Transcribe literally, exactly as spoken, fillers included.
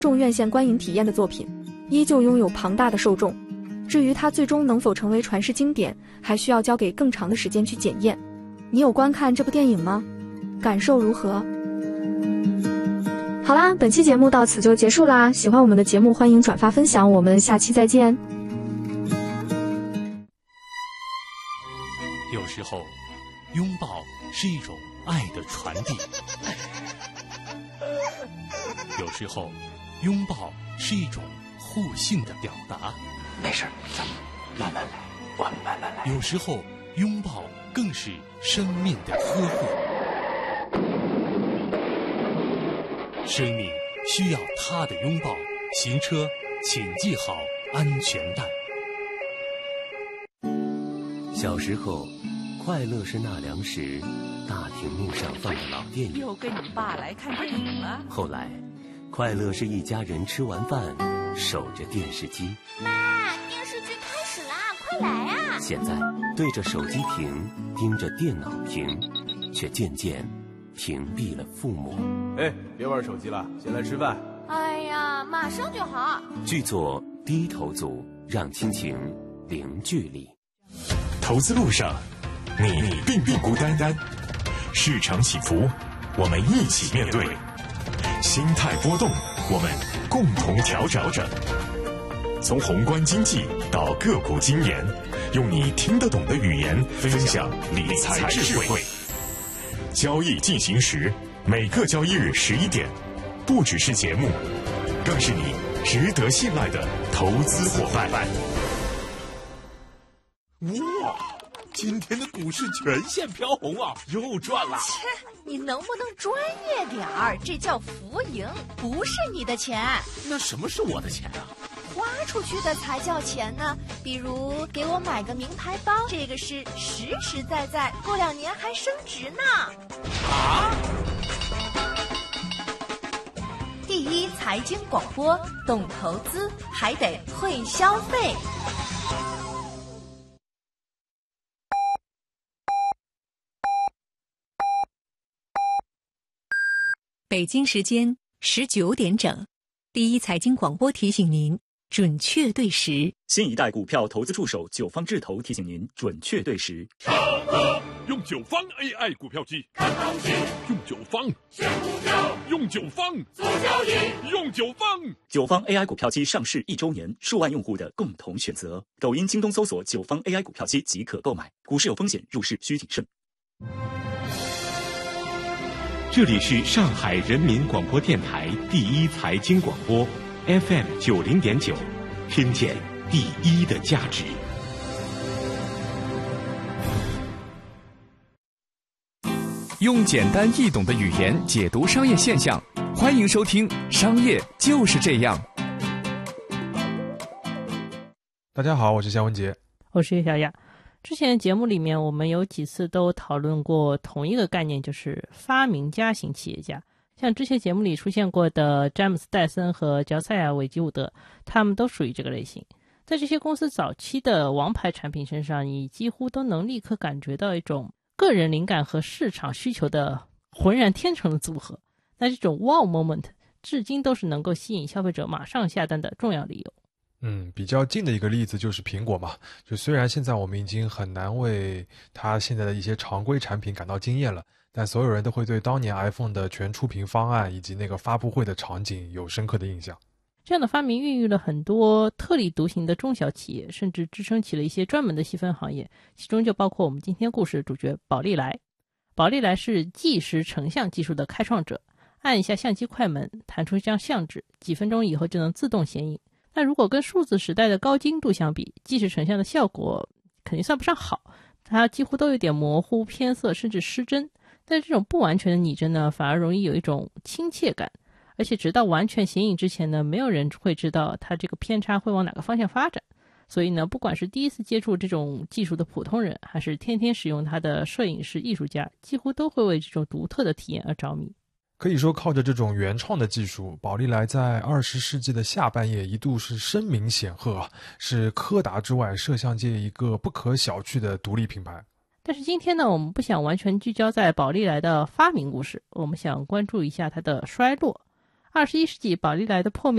众院线观影体验的作品，依旧拥有庞大的受众。至于它最终能否成为传世经典，还需要交给更长的时间去检验。你有观看这部电影吗？感受如何？好啦，本期节目到此就结束啦。喜欢我们的节目，欢迎转发分享，我们下期再见。 有时候，拥抱是一种爱的传递；有时候，拥抱是一种互信的表达。 没事，咱们慢慢来，我们慢慢来。 有时候，拥抱更是生命的呵护。生命需要他的拥抱，行车请系好安全带。 小时候，快乐是纳凉时大屏幕上放的老电影。 又跟你爸来看电影了。 后来，快乐是一家人吃完饭守着电视机。 妈，电视剧开始啦，快来啊！ 现在对着手机屏，盯着电脑屏，却渐渐屏蔽了父母。 哎，别玩手机了，先来吃饭。 哎呀，马上就好。 剧作低头族，让亲情零距离。 投资路上，你并不孤单单。市场起伏，我们一起面对；心态波动，我们共同调整。从宏观经济到个股经研，用你听得懂的语言分享理财智慧。交易进行时，每个交易日十一点，不只是节目，更是你值得信赖的投资伙伴。 哇，今天的股市全线飘红啊，又赚了。 切，你能不能专业点儿？这叫浮盈，不是你的钱。 那什么是我的钱啊？ 花出去的才叫钱呢。比如给我买个名牌包，这个是实实在在，过两年还升值呢。 啊！ 第一财经广播，懂投资还得会消费。 北京时间十九点整，第一财经广播提醒您准确对时。 新一代股票投资助手九方智投提醒您准确对时。 超哥用九方 A I 股票机看行情，用九方选股票，用九方做交易，用九方。 九方 A I 股票机上市一周年，数万用户的共同选择。抖音、京东搜索九方 A I 股票机即可购买。股市有风险，入市需谨慎。 这里是上海人民广播电台第一财经广播 F M 九零点九，听见第一的价值。 用简单易懂的语言解读商业现象，欢迎收听《商业就是这样》。 大家好，我是夏文杰， 我是叶小雅。之前节目里面我们有几次都讨论过同一个概念，就是发明家型企业家。像之前节目里出现过的詹姆斯·戴森和乔赛亚·韦吉伍德，他们都属于这个类型。在这些公司早期的王牌产品身上，你几乎都能立刻感觉到一种个人灵感和市场需求的浑然天成的组合。那这种 wow moment 至今都是能够吸引消费者马上下单的重要理由。 嗯，比较近的一个例子就是苹果嘛，就虽然现在我们已经很难为它现在的一些常规产品感到惊艳了，但所有人都会对当年 iPhone 的全触屏方案以及那个发布会的场景有深刻的印象。 这样的发明孕育了很多特立独行的中小企业，甚至支撑起了一些专门的细分行业，其中就包括我们今天故事的主角宝丽来。宝丽来是即时成像技术的开创者，按一下相机快门，弹出一张相纸，几分钟以后就能自动显影。那如果跟数字时代的高精度相比，即时成像的效果肯定算不上好，它几乎都有点模糊、偏色甚至失真。但是这种不完全的拟真呢，反而容易有一种亲切感，而且直到完全显影之前呢，没有人会知道它这个偏差会往哪个方向发展。所以呢，不管是第一次接触这种技术的普通人，还是天天使用它的摄影师、艺术家，几乎都会为这种独特的体验而着迷。 可以说靠着这种原创的技术，宝丽来在二十世纪的下半叶一度是声名显赫啊，是柯达之外摄像界一个不可小觑的独立品牌。 但是今天呢，我们不想完全聚焦在宝丽来的发明故事，我们想关注一下它的衰落。 二十一世纪宝丽来的破灭